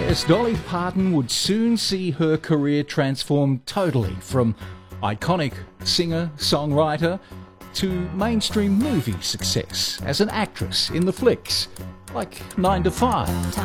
Yes, Dolly Parton would soon see her career transform totally from iconic singer-songwriter to mainstream movie success as an actress in the flicks like 9 to 5.